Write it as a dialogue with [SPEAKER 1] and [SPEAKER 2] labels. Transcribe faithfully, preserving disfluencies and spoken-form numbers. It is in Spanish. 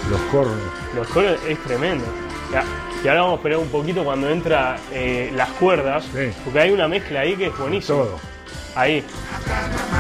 [SPEAKER 1] Los cornos.
[SPEAKER 2] Los coros es tremendo. Ya, y ahora vamos a esperar un poquito cuando entra eh, las cuerdas,
[SPEAKER 1] Sí.
[SPEAKER 2] porque hay una mezcla ahí que es buenísima.
[SPEAKER 1] Todo.
[SPEAKER 2] Ahí.